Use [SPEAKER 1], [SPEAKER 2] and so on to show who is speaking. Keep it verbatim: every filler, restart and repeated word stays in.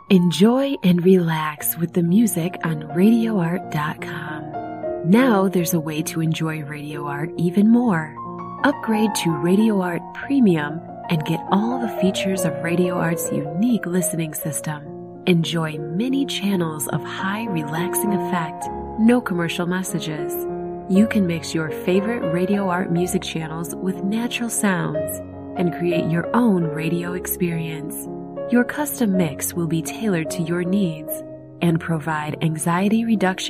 [SPEAKER 1] Enjoy and relax with the music on radio art dot com. Now there's a way to enjoy Radio Art even more. Upgrade to Radio Art Premium and get all the features of Radio Art's unique listening system. Enjoy many channels of high relaxing effect, no commercial messages. You can mix your favorite Radio Art music channels with natural sounds and create your own radio experience. Your custom mix will be tailored to your needs and provide anxiety reduction